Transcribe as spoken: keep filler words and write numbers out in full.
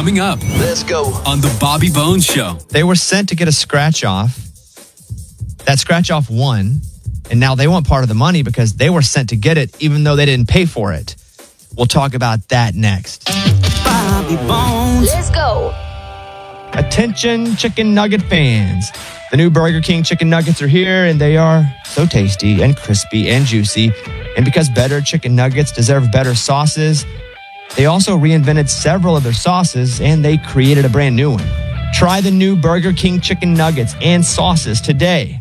coming up. Let's go. On the Bobby Bones Show. They were sent to get a scratch off. That scratch off won. And now they want part of the money because they were sent to get it even though they didn't pay for it. We'll talk about that next. Bobby Bones. Let's go. Attention, chicken nugget fans. The new Burger King chicken nuggets are here, and they are so tasty and crispy and juicy. And because better chicken nuggets deserve better sauces, they also reinvented several of their sauces, and they created a brand new one. Try the new Burger King chicken nuggets and sauces today.